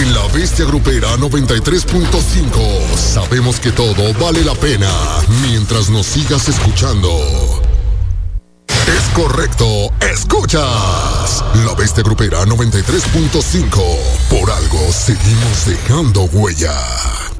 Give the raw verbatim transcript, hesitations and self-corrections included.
En La Bestia Grupera noventa y tres punto cinco sabemos que todo vale la pena mientras nos sigas escuchando. Es correcto, escuchas La Bestia Grupera noventa y tres punto cinco. Por algo seguimos dejando huella.